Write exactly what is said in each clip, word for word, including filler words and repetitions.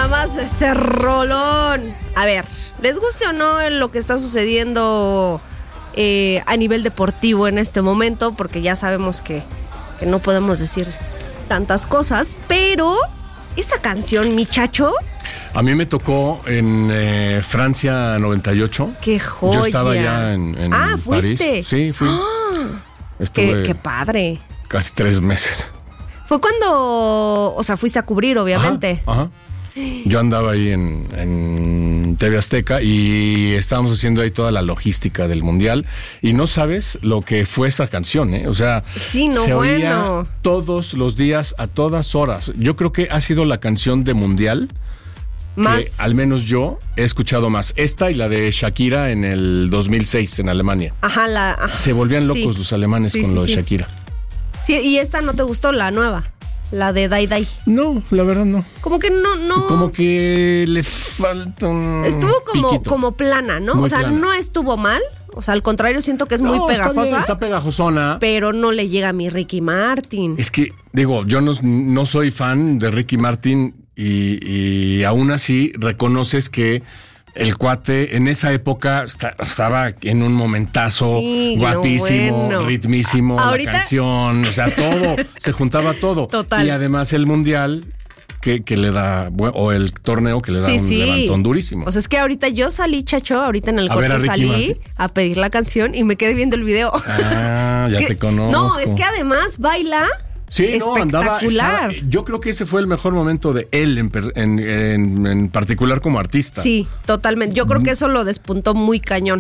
nada más ese rolón. A ver, les guste o no lo que está sucediendo eh, a nivel deportivo en este momento, porque ya sabemos que, que no podemos decir tantas cosas, pero esa canción, muchacho. A mí me tocó en eh, Francia noventa y ocho. ¡Qué joya! Yo estaba ya en, en ah, París. ¿fuiste? Sí, fui. ¡Ah! Estuve qué, ¡Qué padre! Casi tres meses. Fue cuando, o sea, fuiste a cubrir, obviamente. Ajá, ajá. Yo andaba ahí en, en T V Azteca y estábamos haciendo ahí toda la logística del mundial. Y no sabes lo que fue esa canción, ¿eh? O sea, sí, no, se oía bueno. todos los días, a todas horas. Yo creo que ha sido la canción de mundial más, que al menos yo he escuchado más. Esta y la de Shakira en el dos mil seis en Alemania. Ajá, la... Ajá. Se volvían locos sí. los alemanes sí, con sí, lo de sí. Shakira. Sí, y esta no te gustó, la nueva, la de Dai Dai. No, la verdad no. Como que no, no. Como que le falta un Estuvo como, piquito. como plana, ¿no? Muy o sea, plana. no estuvo mal. O sea, al contrario, siento que es no, muy pegajosa. Está, bien, está pegajosona. Pero no le llega a mi Ricky Martin. Es que, digo, yo no, no soy fan de Ricky Martin y, y aún así reconoces que el cuate en esa época está, estaba en un momentazo, sí, guapísimo, no, bueno. ritmísimo, a- la canción, o sea, todo, se juntaba todo. Total. Y además el mundial que, que le da, o el torneo que le da sí, un sí. levantón durísimo. O sea, es que ahorita yo salí, chacho, ahorita en el a corte a salí Martin. a pedir la canción y me quedé viendo el video. Ah, es ya que, te conozco. No, es que además baila... Sí, espectacular. No, andaba, estaba, yo creo que ese fue el mejor momento de él en, en, en, en particular como artista. Sí, totalmente. Yo creo que eso lo despuntó muy cañón.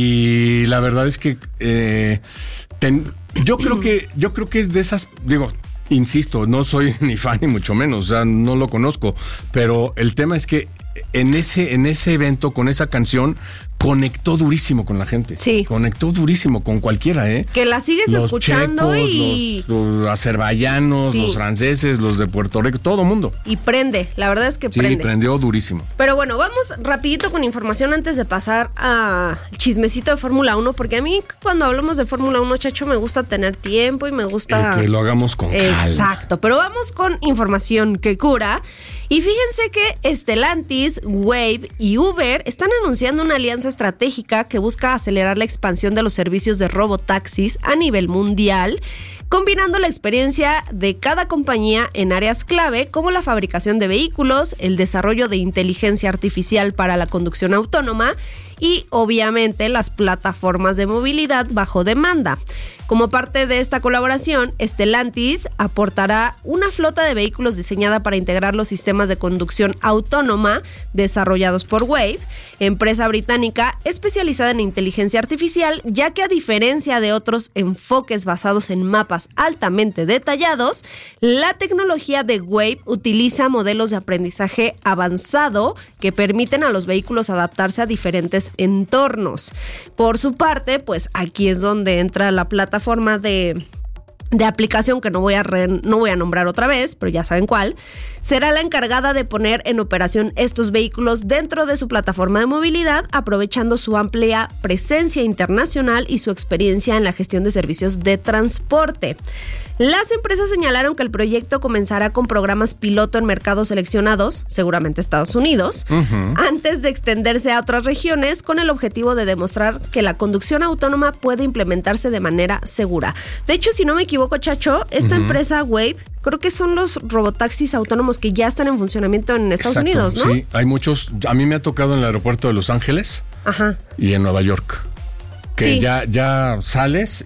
Y la verdad es que eh, ten, yo creo que yo creo que es de esas, digo, insisto, no soy ni fan ni mucho menos, o sea, no lo conozco, pero el tema es que en ese en ese evento con esa canción conectó durísimo con la gente. Sí. Conectó durísimo con cualquiera, ¿eh? Que la sigues los escuchando checos, y... Los, los azerbaiyanos, sí. los franceses, los de Puerto Rico, todo mundo. Y prende, la verdad es que sí, prende. Sí, prendió durísimo. Pero bueno, vamos rapidito con información antes de pasar a chismecito de Fórmula uno, porque a mí cuando hablamos de Fórmula uno, chacho, me gusta tener tiempo y me gusta... Eh, que lo hagamos con calma. Exacto, pero vamos con información que cura. Y fíjense que Stellantis, Wave y Uber están anunciando una alianza estratégica que busca acelerar la expansión de los servicios de robotaxis a nivel mundial, combinando la experiencia de cada compañía en áreas clave como la fabricación de vehículos, el desarrollo de inteligencia artificial para la conducción autónoma y obviamente las plataformas de movilidad bajo demanda. Como parte de esta colaboración, Stellantis aportará una flota de vehículos diseñada para integrar los sistemas de conducción autónoma desarrollados por Wave, empresa británica especializada en inteligencia artificial, ya que a diferencia de otros enfoques basados en mapas altamente detallados, la tecnología de Wave utiliza modelos de aprendizaje avanzado que permiten a los vehículos adaptarse a diferentes entornos. Por su parte, pues aquí es donde entra la plataforma de... de aplicación que no voy a re, no voy a nombrar otra vez, pero ya saben cuál, será la encargada de poner en operación estos vehículos dentro de su plataforma de movilidad, aprovechando su amplia presencia internacional y su experiencia en la gestión de servicios de transporte. Las empresas señalaron que el proyecto comenzará con programas piloto en mercados seleccionados, seguramente Estados Unidos, uh-huh. antes de extenderse a otras regiones con el objetivo de demostrar que la conducción autónoma puede implementarse de manera segura. De hecho, si no me equivoco, chacho, esta uh-huh. empresa Wave, creo que son los robotaxis autónomos que ya están en funcionamiento en Estados Exacto, Unidos, ¿no? Sí, hay muchos. A mí me ha tocado en el aeropuerto de Los Ángeles Ajá. y en Nueva York. Que sí. ya, ya sales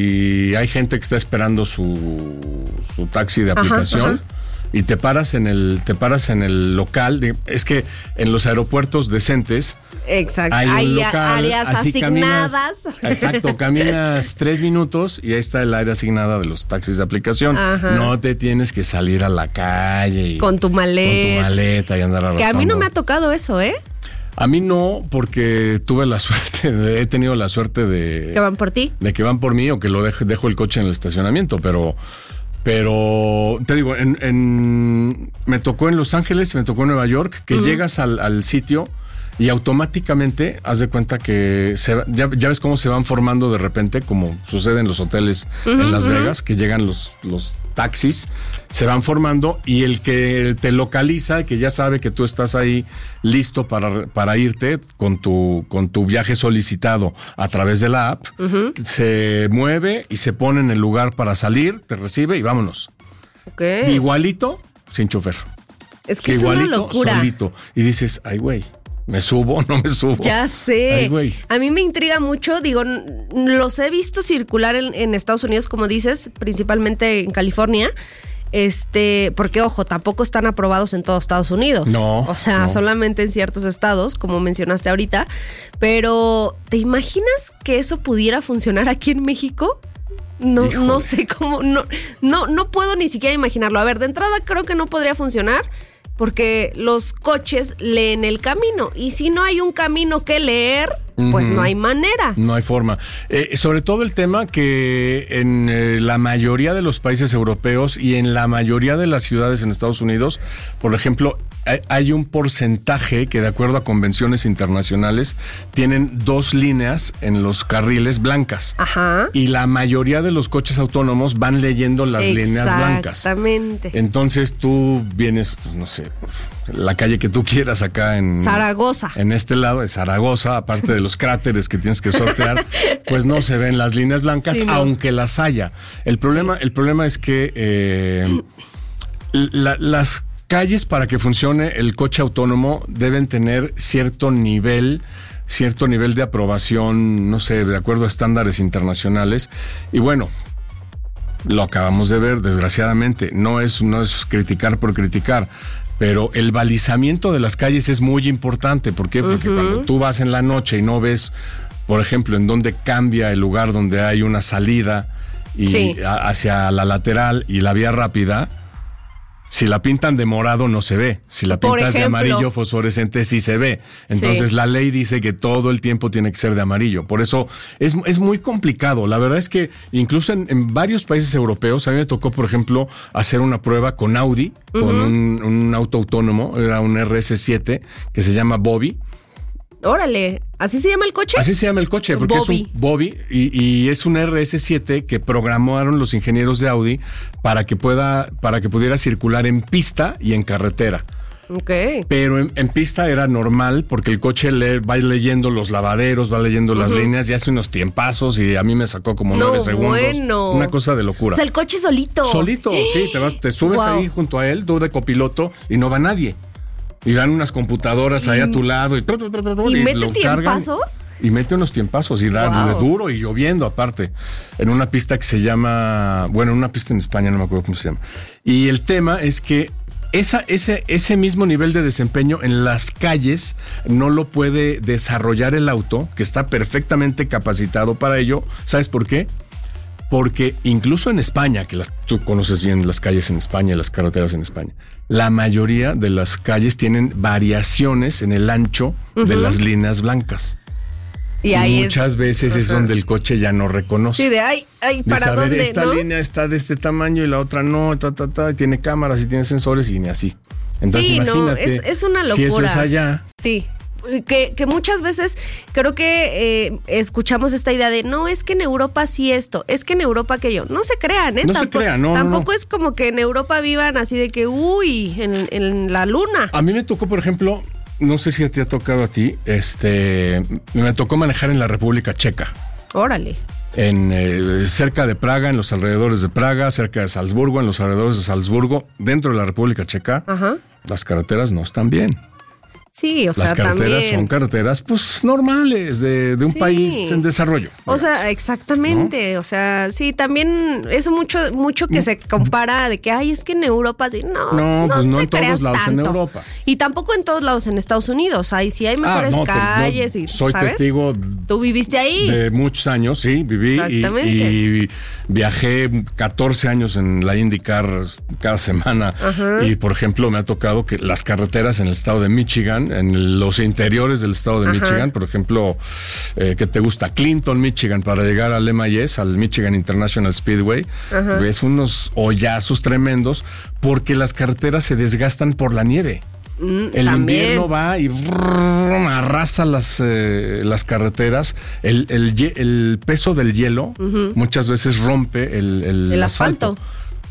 y hay gente que está esperando su, su taxi de aplicación. Ajá, ajá. Y te paras en el, te paras en el local. Es que en los aeropuertos decentes exacto. hay un hay local, áreas así asignadas. Caminas, exacto, caminas tres minutos y ahí está el área asignada de los taxis de aplicación. Ajá. No te tienes que salir a la calle y, con tu maleta, con tu maleta y andar arrastrando. Que a mí no me ha tocado eso, ¿eh? A mí no, porque tuve la suerte, de, he tenido la suerte de... ¿Que van por ti? De que van por mí o que lo dejo, dejo el coche en el estacionamiento, pero... Pero, te digo, en, en, me tocó en Los Ángeles y me tocó en Nueva York, que uh-huh. llegas al, al sitio y automáticamente haz de cuenta que se, ya, ya ves cómo se van formando de repente, como sucede en los hoteles uh-huh, en Las uh-huh. Vegas, que llegan los, los taxis se van formando y el que te localiza, que ya sabe que tú estás ahí listo para, para irte con tu, con tu viaje solicitado a través de la app, uh-huh. se mueve y se pone en el lugar para salir, te recibe y vámonos. Okay. Igualito, sin chofer. Es que, que es igualito, una locura. Solito. Y dices, ay, güey, ¿me subo o no me subo? Ya sé. Ay, güey. A mí me intriga mucho, digo, los he visto circular en, en Estados Unidos, como dices, principalmente en California. Este, porque ojo, tampoco están aprobados en todo Estados Unidos. No. O sea, no. solamente en ciertos estados, como mencionaste ahorita. Pero, ¿te imaginas que eso pudiera funcionar aquí en México? No, no sé cómo, no, no, no puedo ni siquiera imaginarlo. A ver, de entrada creo que no podría funcionar porque los coches leen el camino y si no hay un camino que leer, pues uh-huh. no hay manera. No hay forma. Eh, sobre todo el tema que en eh, la mayoría de los países europeos y en la mayoría de las ciudades en Estados Unidos, por ejemplo, hay, hay un porcentaje que de acuerdo a convenciones internacionales tienen dos líneas en los carriles blancas. Ajá. Y la mayoría de los coches autónomos van leyendo las líneas blancas. Exactamente. Entonces tú vienes, pues no sé, la calle que tú quieras acá en Zaragoza. En este lado de Zaragoza, aparte de los cráteres que tienes que sortear, pues no se ven las líneas blancas, sí, no. aunque las haya. El problema, sí. el problema es que eh, la, las calles para que funcione el coche autónomo deben tener cierto nivel, cierto nivel de aprobación, no sé, de acuerdo a estándares internacionales. Y bueno, lo acabamos de ver, desgraciadamente. No es, no es criticar por criticar. Pero el balizamiento de las calles es muy importante. ¿Por qué? Porque uh-huh. cuando tú vas en la noche y no ves, por ejemplo, en dónde cambia el lugar donde hay una salida y sí. a, hacia la lateral y la vía rápida, si la pintan de morado no se ve. Si la pintas de amarillo fosforescente sí se ve. Entonces sí. la ley dice que todo el tiempo tiene que ser de amarillo. Por eso es, es muy complicado. La verdad es que incluso en, en varios países europeos, a mí me tocó, por ejemplo, hacer una prueba con Audi, uh-huh. con un, un auto autónomo, era un R S siete que se llama Bobby. Órale, ¿así se llama el coche? Así se llama el coche, porque Bobby. es un Bobby y, y es un R S siete que programaron los ingenieros de Audi para que pueda, para que pudiera circular en pista y en carretera. Okay. Pero en, en pista era normal porque el coche le, va leyendo los lavaderos, va leyendo uh-huh. las líneas y hace unos tiempazos y a mí me sacó como no, nueve segundos. Bueno. Una cosa de locura. O sea, el coche solito. Solito, sí, te vas, te subes wow. ahí junto a él, tú de copiloto y no va nadie. Y dan unas computadoras ahí a tu lado. ¿Y, ¿Y, y mete tiempazos? Y mete unos tiempazos y da wow. duro y lloviendo aparte. En una pista que se llama... Bueno, en una pista en España, no me acuerdo cómo se llama. Y el tema es que esa, ese, ese mismo nivel de desempeño en las calles no lo puede desarrollar el auto, que está perfectamente capacitado para ello. ¿Sabes por qué? Porque incluso en España, que las, tú conoces bien las calles en España, las carreteras en España, la mayoría de las calles tienen variaciones en el ancho uh-huh. de las líneas blancas. Y, ahí y muchas es, veces uh-huh. es donde el coche ya no reconoce. Sí, de ay, ay, ¿para de saber, dónde, esta ¿no? línea está de este tamaño y la otra no, ta, ta, ta, y tiene cámaras y tiene sensores y ni así. Entonces sí, imagínate, no, es, es una locura. Si eso es allá. Sí. Que, que muchas veces creo que eh, escuchamos esta idea de no, es que en Europa sí esto, es que en Europa aquello. No se crean, ¿eh? No tampoco, se crean, no. Tampoco no, no. es como que en Europa vivan así de que, uy, en, en la luna. A mí me tocó, por ejemplo, no sé si te ha tocado a ti, este, me tocó manejar en la República Checa. Órale. En, eh, cerca de Praga, en los alrededores de Praga, cerca de Salzburgo, en los alrededores de Salzburgo, dentro de la República Checa, Ajá. las carreteras no están bien. Sí, o Las sea, carreteras también. son carreteras, pues, normales, de, de un sí. país en desarrollo. O sea, exactamente. ¿No? O sea, sí, también eso mucho, mucho que se compara de que, ay, es que en Europa sí. No, no, no pues no te en todos lados tanto. En Europa. Y tampoco en todos lados en Estados Unidos. Ahí sí hay mejores ah, no, calles. No, y, soy ¿sabes? testigo. Tú viviste ahí. De muchos años, sí, viví. Exactamente. Y, y viajé catorce años en la IndyCar cada semana. Ajá. Y, por ejemplo, me ha tocado que las carreteras en el estado de Michigan, en los interiores del estado de Ajá. Michigan, por ejemplo, eh, ¿qué te gusta? Clinton, Michigan, para llegar al M I S, al Michigan International Speedway, Ajá. ves unos hoyazos tremendos porque las carreteras se desgastan por la nieve. Mm, el también. Invierno va y brrr, arrasa las, eh, las carreteras. El, el, el peso del hielo uh-huh. muchas veces rompe el, el, el asfalto. asfalto.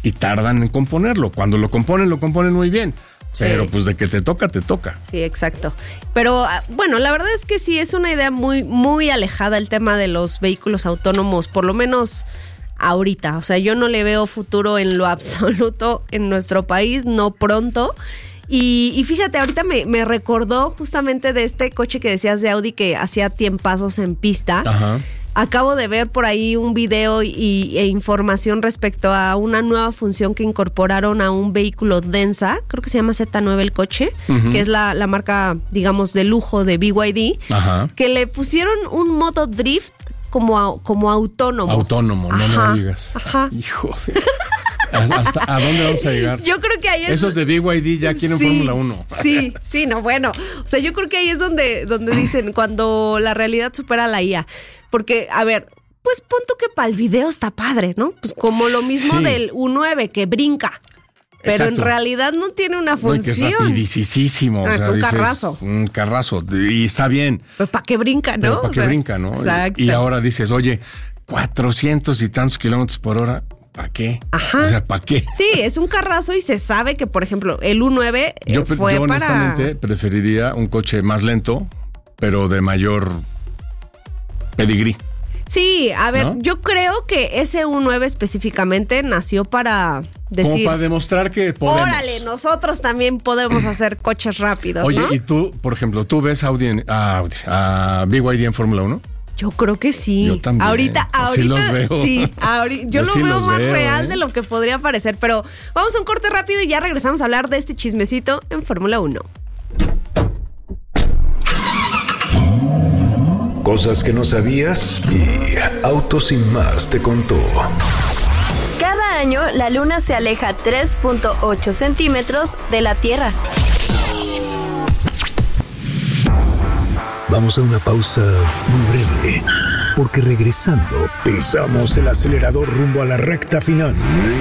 y tardan en componerlo. Cuando lo componen, lo componen muy bien. Sí. Pero pues de que te toca, te toca. Sí, exacto. Pero bueno, la verdad es que sí es una idea muy, muy alejada el tema de los vehículos autónomos, por lo menos ahorita. O sea, yo no le veo futuro en lo absoluto en nuestro país, no pronto. Y, y fíjate, ahorita me, me recordó justamente de este coche que decías de Audi que hacía tiempazos en pista. Ajá. Acabo de ver por ahí un video y, e información respecto a una nueva función que incorporaron a un vehículo Denza, creo que se llama Z nueve el coche, uh-huh. que es la, la marca, digamos, de lujo de B Y D, Ajá. que le pusieron un modo drift como, como autónomo. Autónomo, no Ajá. me digas. Ajá. Hijo de... ¿Hasta ¿A dónde vamos a llegar? Yo creo que ahí es... Esos de B Y D ya quieren sí, Fórmula uno. Sí, sí, no, bueno. O sea, yo creo que ahí es donde, donde dicen cuando la realidad supera la I A. Porque, a ver, pues pon tú que para el video está padre, ¿no? Pues como lo mismo sí. del U nueve que brinca. Pero Exacto. en realidad no tiene una función. No, que es rapidísimo. No, o es sea, un dices, carrazo. Un carrazo. Y está bien. Pero ¿para qué brinca, no? ¿Para qué sea, brinca, no? Exacto. Y ahora dices, oye, cuatrocientos y tantos kilómetros por hora. ¿Para qué? Ajá. O sea, ¿para qué? Sí, es un carrazo y se sabe que, por ejemplo, el U nueve eh, yo, fue yo para... honestamente preferiría un coche más lento, pero de mayor pedigrí. Sí, a ver, ¿no? Yo creo que ese U nueve específicamente nació para decir... Como para demostrar que podemos. Órale, nosotros también podemos hacer coches rápidos, Oye, ¿no? y tú, por ejemplo, ¿tú ves Audi en, a, Audi, a B Y D en Fórmula uno? Yo creo que sí. Yo también. Ahorita, ahorita, sí los veo. sí, ahorita, yo, yo lo sí veo más veo, real ¿eh? de lo que podría parecer, pero vamos a un corte rápido y ya regresamos a hablar de este chismecito en Fórmula uno. Cosas que no sabías y Autos Sin Más te contó. Cada año la Luna se aleja tres punto ocho centímetros de la Tierra. Vamos a una pausa muy breve, porque regresando pisamos el acelerador rumbo a la recta final.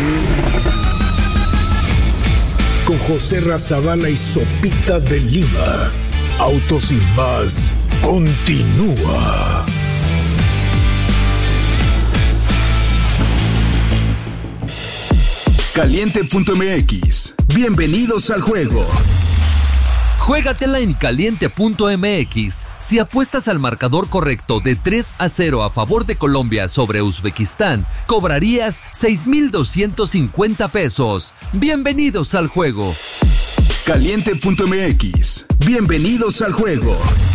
Con José Razabala y Sopita de Lima. Autos Sin Más continúa. Caliente punto M X. Bienvenidos al juego. Juégatela en caliente punto M X. Si apuestas al marcador correcto de tres a cero a favor de Colombia sobre Uzbekistán, cobrarías seis mil doscientos cincuenta pesos. Bienvenidos al juego. Caliente punto M X. Bienvenidos al juego.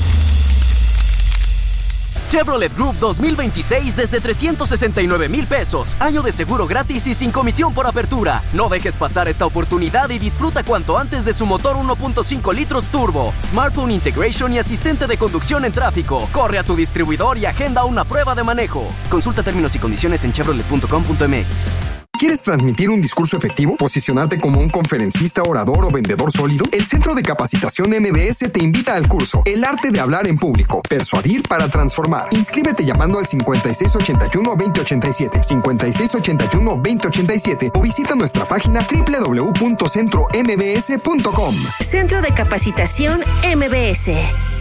Chevrolet Group dos mil veintiséis desde trescientos sesenta y nueve mil pesos. Año de seguro gratis y sin comisión por apertura. No dejes pasar esta oportunidad y disfruta cuanto antes de su motor uno punto cinco litros turbo, smartphone integration y asistente de conducción en tráfico. Corre a tu distribuidor y agenda una prueba de manejo. Consulta términos y condiciones en chevrolet punto com punto m x. ¿Quieres transmitir un discurso efectivo? ¿Posicionarte como un conferencista, orador o vendedor sólido? El Centro de Capacitación M B S te invita al curso El Arte de Hablar en Público. Persuadir para transformar. Inscríbete llamando al cincuenta y seis ochenta y uno veinte ochenta y siete, cincuenta y seis ochenta y uno veinte ochenta y siete o visita nuestra página doble u doble u doble u punto centro m b s punto com. Centro de Capacitación M B S.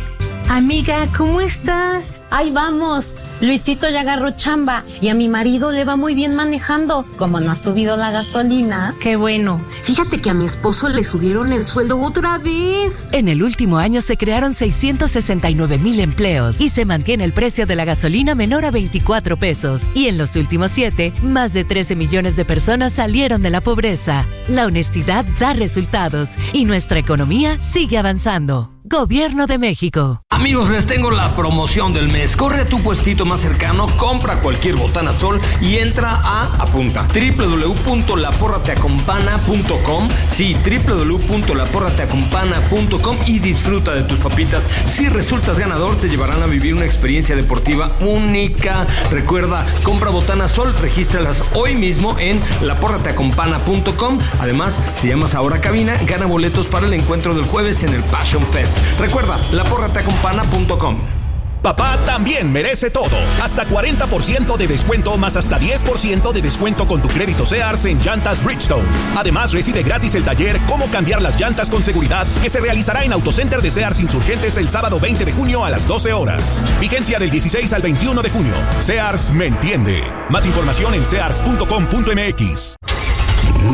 Amiga, ¿cómo estás? Ahí vamos. Luisito ya agarró chamba y a mi marido le va muy bien manejando. Como no ha subido la gasolina. Qué bueno. Fíjate que a mi esposo le subieron el sueldo otra vez. En el último año se crearon seiscientos sesenta y nueve mil empleos y se mantiene el precio de la gasolina menor a veinticuatro pesos. Y en los últimos siete, más de trece millones de personas salieron de la pobreza. La honestidad da resultados y nuestra economía sigue avanzando. Gobierno de México. Amigos, les tengo la promoción del mes. Corre a tu puestito más cercano, compra cualquier botana Sol y entra a, apunta, doble u doble u doble u punto la porra te acompana punto com. Sí, doble u doble u doble u punto la porra te acompana punto com y disfruta de tus papitas. Si resultas ganador, te llevarán a vivir una experiencia deportiva única. Recuerda, compra botana Sol, regístralas hoy mismo en la porra te acompana punto com. Además, si llamas ahora a cabina, gana boletos para el encuentro del jueves en el Passion Fest. Recuerda, la porra te acompana punto com. Papá también merece todo. Hasta cuarenta por ciento de descuento más hasta diez por ciento de descuento con tu crédito Sears en Llantas Bridgestone. Además, recibe gratis el taller Cómo cambiar las llantas con seguridad que se realizará en Autocenter de Sears Insurgentes el sábado veinte de junio a las doce horas. Vigencia del dieciséis al veintiuno de junio. Sears me entiende. Más información en sears punto com punto m x.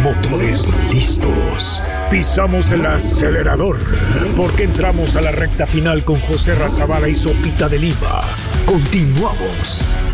Motores listos. Pisamos el acelerador porque entramos a la recta final con José Razabala y Sopita de Lima. Continuamos.